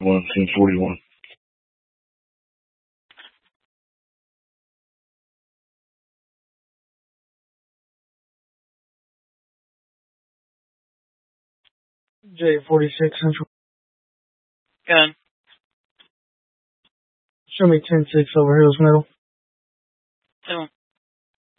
1041. J46 Central. Gun. Show me 10-6 over Hills Middle. 7.